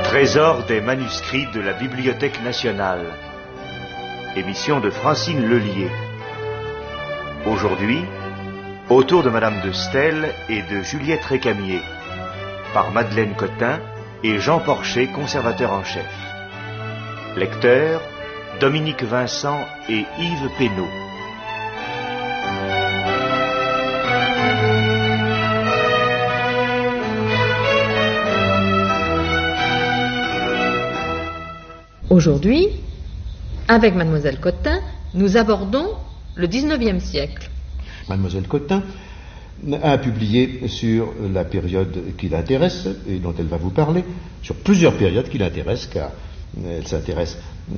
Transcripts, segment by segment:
Trésor des manuscrits de la Bibliothèque nationale. Émission de Francine Lelier. Aujourd'hui, autour de Madame de Staël et de Juliette Récamier, par Madeleine Cotin et Jean Porcher, conservateur en chef. Lecteurs, Dominique Vincent et Yves Pénaud. Aujourd'hui, avec Mademoiselle Cotin, nous abordons le 19e siècle. Mademoiselle Cotin a publié sur la période qui l'intéresse et dont elle va vous parler, sur plusieurs périodes qui l'intéressent, car elle s'intéresse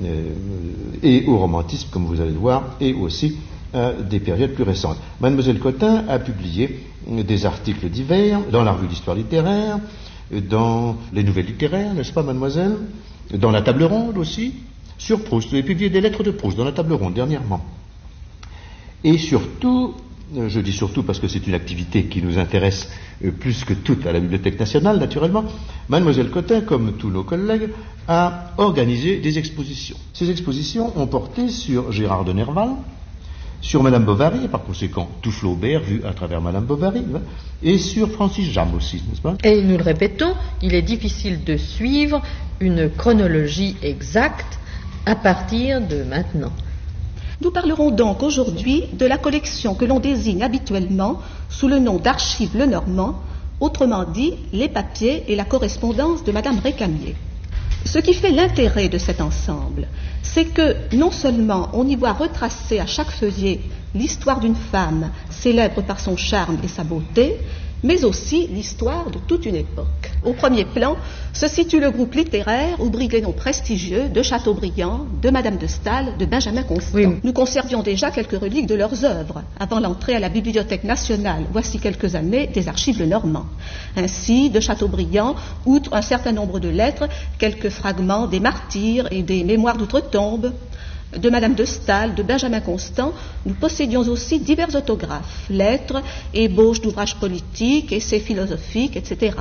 et au romantisme, comme vous allez le voir, et aussi à des périodes plus récentes. Mademoiselle Cotin a publié des articles divers dans la revue d'histoire littéraire, dans les nouvelles littéraires, n'est-ce pas, mademoiselle ? Dans la table ronde aussi, sur Proust. Vous avez publié des lettres de Proust dans la table ronde dernièrement. Et surtout, je dis surtout parce que c'est une activité qui nous intéresse plus que toute à la Bibliothèque nationale, naturellement, Mademoiselle Cotin, comme tous nos collègues, a organisé des expositions. Ces expositions ont porté sur Gérard de Nerval, sur Madame Bovary, et par conséquent tout Flaubert vu à travers Madame Bovary, et sur Francis Jammes aussi, n'est-ce pas ? Et nous le répétons, il est difficile de suivre une chronologie exacte à partir de maintenant. Nous parlerons donc aujourd'hui de la collection que l'on désigne habituellement sous le nom d'Archives Lenormand, autrement dit les papiers et la correspondance de Madame Récamier. Ce qui fait l'intérêt de cet ensemble, c'est que non seulement on y voit retracer à chaque feuillet l'histoire d'une femme célèbre par son charme et sa beauté, mais aussi l'histoire de toute une époque. Au premier plan se situe le groupe littéraire où brillent les noms prestigieux de Chateaubriand, de Madame de Staël, de Benjamin Constant. Oui. Nous conservions déjà quelques reliques de leurs œuvres avant l'entrée à la Bibliothèque nationale, voici quelques années, des archives Lenormand. Ainsi, de Chateaubriand, outre un certain nombre de lettres, quelques fragments des Martyrs et des Mémoires d'outre-tombe. De Madame de Staël, de Benjamin Constant, nous possédions aussi divers autographes, lettres, ébauches d'ouvrages politiques, essais philosophiques, etc.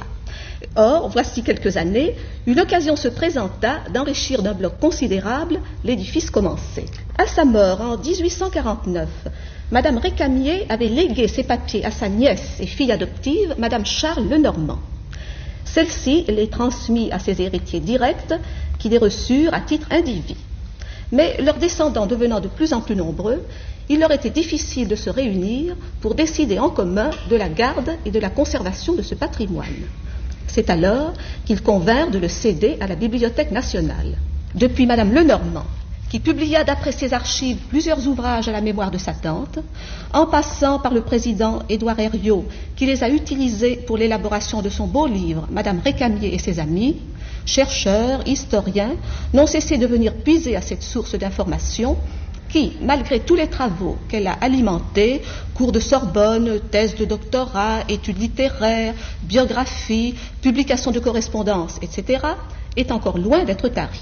Or, voici quelques années, une occasion se présenta d'enrichir d'un bloc considérable l'édifice commencé. À sa mort en 1849, Madame Récamier avait légué ses papiers à sa nièce et fille adoptive, Madame Charles Lenormand. Celle-ci les transmit à ses héritiers directs, qui les reçurent à titre indivis. Mais leurs descendants devenant de plus en plus nombreux, il leur était difficile de se réunir pour décider en commun de la garde et de la conservation de ce patrimoine. C'est alors qu'ils convinrent de le céder à la Bibliothèque nationale. Depuis Madame Lenormand, qui publia d'après ses archives plusieurs ouvrages à la mémoire de sa tante, en passant par le président Édouard Herriot, qui les a utilisés pour l'élaboration de son beau livre « Madame Récamier et ses amis », chercheurs, historiens, n'ont cessé de venir puiser à cette source d'informations qui, malgré tous les travaux qu'elle a alimentés, cours de Sorbonne, thèses de doctorat, études littéraires, biographies, publications de correspondance, etc., est encore loin d'être tarie.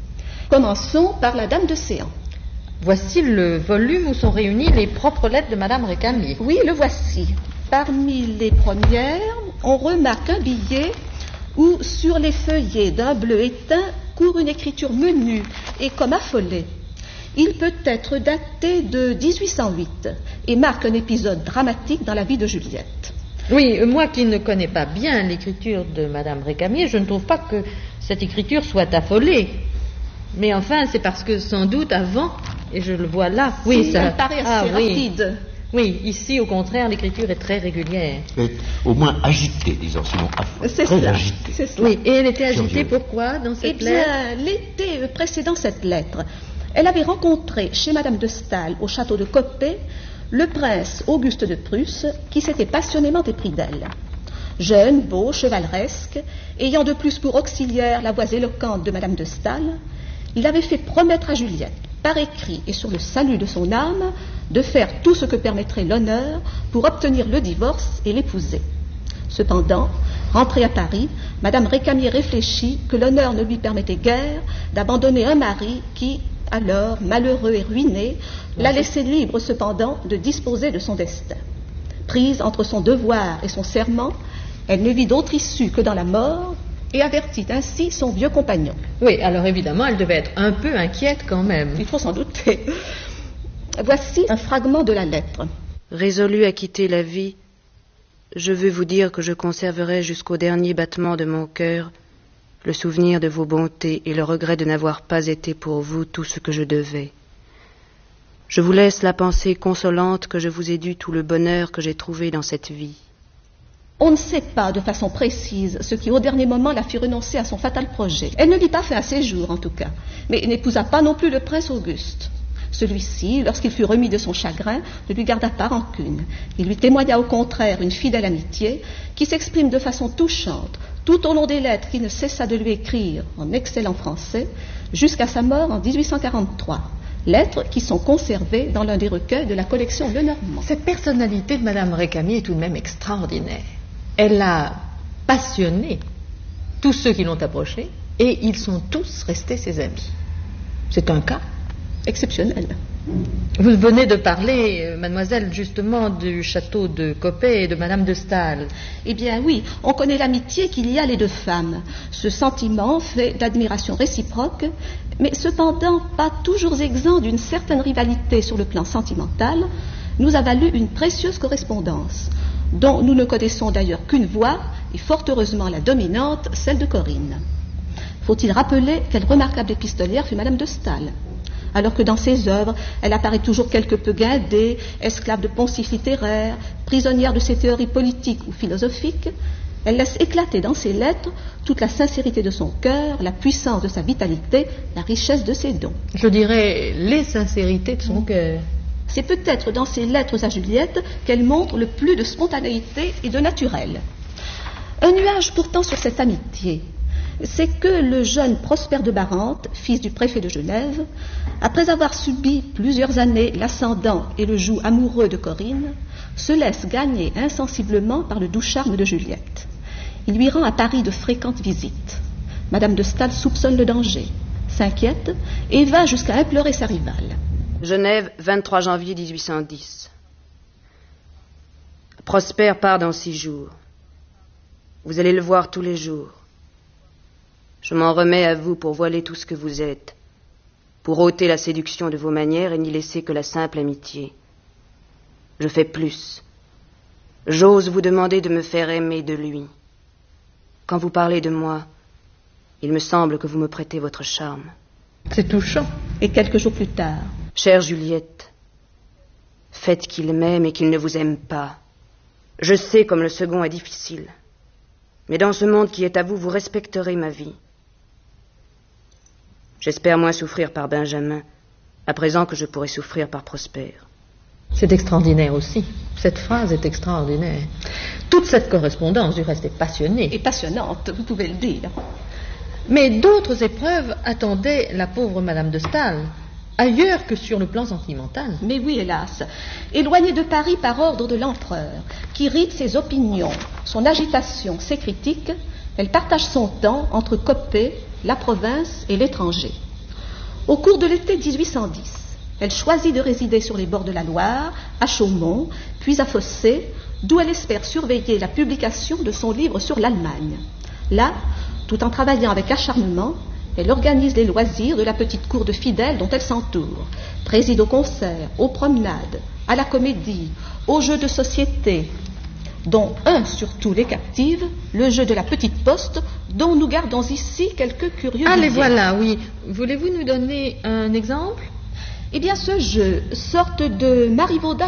Commençons par la Dame de Séan. Voici le volume où sont réunies les propres lettres de Madame Récamier. Oui, le voici. Parmi les premières, on remarque un billet où, sur les feuillets d'un bleu éteint, court une écriture menue et comme affolée. Il peut être daté de 1808 et marque un épisode dramatique dans la vie de Juliette. Oui, moi qui ne connais pas bien l'écriture de Madame Récamier, je ne trouve pas que cette écriture soit affolée. Mais enfin, c'est parce que sans doute avant, et je le vois là, oui, ça paraît assez rapide. Oui, ici, au contraire, l'écriture est très régulière. Au moins agitée, disons, sinon très agitée. C'est cela. Oui, et elle était agitée pourquoi dans cette lettre ? Eh bien, l'été précédant cette lettre, elle avait rencontré chez Madame de Staël, au château de Coppet, le prince Auguste de Prusse, qui s'était passionnément épris d'elle. Jeune, beau, chevaleresque, ayant de plus pour auxiliaire la voix éloquente de Madame de Staël, il avait fait promettre à Juliette, par écrit et sur le salut de son âme, de faire tout ce que permettrait l'honneur pour obtenir le divorce et l'épouser. Cependant, rentrée à Paris, Madame Récamier réfléchit que l'honneur ne lui permettait guère d'abandonner un mari qui, alors malheureux et ruiné, la laissait libre cependant de disposer de son destin. Prise entre son devoir et son serment, elle ne vit d'autre issue que dans la mort, et avertit ainsi son vieux compagnon. Oui, alors évidemment, elle devait être un peu inquiète quand même. Il faut s'en douter. Voici un fragment de la lettre. Résolu à quitter la vie, je veux vous dire que je conserverai jusqu'au dernier battement de mon cœur le souvenir de vos bontés et le regret de n'avoir pas été pour vous tout ce que je devais. Je vous laisse la pensée consolante que je vous ai dû tout le bonheur que j'ai trouvé dans cette vie. On ne sait pas de façon précise ce qui, au dernier moment, la fit renoncer à son fatal projet. Elle ne vit pas fin à ses jours, en tout cas, mais n'épousa pas non plus le prince Auguste. Celui-ci, lorsqu'il fut remis de son chagrin, ne lui garda pas rancune. Il lui témoigna au contraire une fidèle amitié qui s'exprime de façon touchante tout au long des lettres qu'il ne cessa de lui écrire en excellent français jusqu'à sa mort en 1843. Lettres qui sont conservées dans l'un des recueils de la collection Lenormand. Cette personnalité de Madame Récamier est tout de même extraordinaire. Elle a passionné tous ceux qui l'ont approchée et ils sont tous restés ses amis. C'est un cas Exceptionnel. Vous venez de parler, mademoiselle, justement du château de Coppet et de Madame de Staël. Eh bien oui, on connaît l'amitié qu'il y a les deux femmes. Ce sentiment fait d'admiration réciproque, mais cependant pas toujours exempt d'une certaine rivalité sur le plan sentimental, nous a valu une précieuse correspondance, dont nous ne connaissons d'ailleurs qu'une voix, et fort heureusement la dominante, celle de Corinne. Faut-il rappeler quelle remarquable épistolière fut Madame de Staël, alors que dans ses œuvres, elle apparaît toujours quelque peu guindée, esclave de poncifs littéraires, prisonnière de ses théories politiques ou philosophiques. Elle laisse éclater dans ses lettres toute la sincérité de son cœur, la puissance de sa vitalité, la richesse de ses dons. Je dirais les sincérités de son cœur. C'est peut-être dans ses lettres à Juliette qu'elle montre le plus de spontanéité et de naturel. Un nuage pourtant sur cette amitié, c'est que le jeune Prosper de Barante, fils du préfet de Genève, après avoir subi plusieurs années l'ascendant et le joug amoureux de Corinne, se laisse gagner insensiblement par le doux charme de Juliette. Il lui rend à Paris de fréquentes visites. Madame de Staël soupçonne le danger, s'inquiète et va jusqu'à implorer sa rivale. Genève, 23 janvier 1810. Prosper part dans 6 jours. Vous allez le voir tous les jours. Je m'en remets à vous pour voiler tout ce que vous êtes, pour ôter la séduction de vos manières et n'y laisser que la simple amitié. Je fais plus. J'ose vous demander de me faire aimer de lui. Quand vous parlez de moi, il me semble que vous me prêtez votre charme. C'est touchant. Et quelques jours plus tard. Chère Juliette, faites qu'il m'aime et qu'il ne vous aime pas. Je sais comme le second est difficile, mais dans ce monde qui est à vous, vous respecterez ma vie. J'espère moins souffrir par Benjamin, à présent que je pourrai souffrir par Prosper. C'est extraordinaire aussi. Cette phrase est extraordinaire. Toute cette correspondance, du reste, est passionnée. Et passionnante, vous pouvez le dire. Mais d'autres épreuves attendaient la pauvre Madame de Staël, ailleurs que sur le plan sentimental. Mais oui, hélas. Éloignée de Paris par ordre de l'empereur, qui rite ses opinions, son agitation, ses critiques, elle partage son temps entre Coppet, la province et l'étranger. Au cours de l'été 1810, elle choisit de résider sur les bords de la Loire, à Chaumont, puis à Fossé, d'où elle espère surveiller la publication de son livre sur l'Allemagne. Là, tout en travaillant avec acharnement, elle organise les loisirs de la petite cour de fidèles dont elle s'entoure, préside aux concerts, aux promenades, à la comédie, aux jeux de société, dont un surtout les captive, le jeu de la petite poste, dont nous gardons ici quelques curieux Ah, les billets. voilà, oui. Voulez-vous nous donner un exemple? Eh bien, ce jeu, sorte de marivaudage